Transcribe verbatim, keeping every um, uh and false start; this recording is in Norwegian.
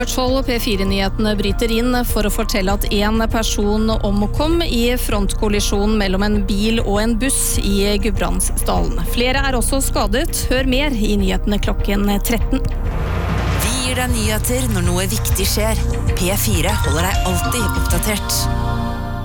P fire-nyhetene bryter inn for å fortelle at en person omkom i frontkollisjon mellom en bil og en buss i Gudbrandsdalen. Flere er også skadet. Hør mer i nyhetene klokken tretten. Vi gir deg nyheter når noe viktig skjer. P fire holder deg alltid oppdatert.